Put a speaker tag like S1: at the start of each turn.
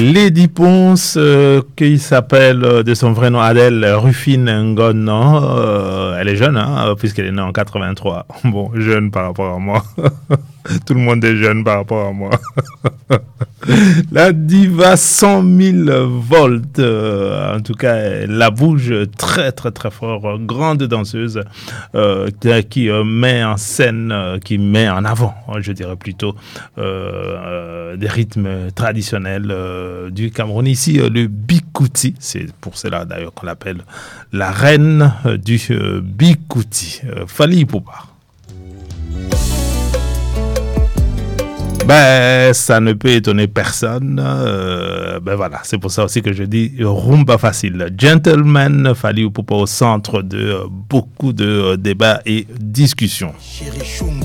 S1: Lady Ponce, qui s'appelle de son vrai nom Adèle Rufine Ngon, elle est jeune, hein, puisqu'elle est née en 83. Bon, jeune par rapport à moi. Tout le monde est jeune par rapport à moi. La diva 100 000 volts, en tout cas, elle la bouge très très très fort. Grande danseuse qui met en scène, qui met en avant, je dirais plutôt, des rythmes traditionnels du Cameroun. Ici, le Bikouti, c'est pour cela d'ailleurs qu'on l'appelle la reine du Bikouti. Fally Ipupa. Ben, ça ne peut étonner personne. Ben voilà, c'est pour ça aussi que je dis rumba facile. Gentleman, Fally Ipupa au centre de beaucoup de débats et discussions.